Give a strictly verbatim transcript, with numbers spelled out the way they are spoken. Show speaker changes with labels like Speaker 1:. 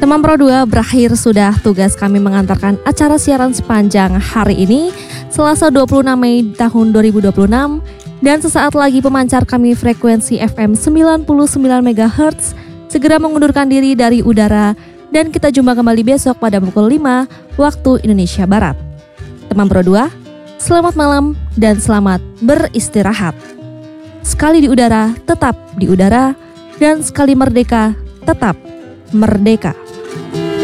Speaker 1: Teman Pro dua, berakhir sudah tugas kami mengantarkan acara siaran sepanjang hari ini, Selasa dua puluh enam Mei tahun dua ribu dua puluh enam, dan sesaat lagi pemancar kami frekuensi F M sembilan puluh sembilan megahertz segera mengundurkan diri dari udara, dan kita jumpa kembali besok pada pukul lima waktu Indonesia Barat. Teman Pro dua, selamat malam dan selamat beristirahat. Sekali di udara, tetap di udara, dan sekali merdeka, tetap merdeka.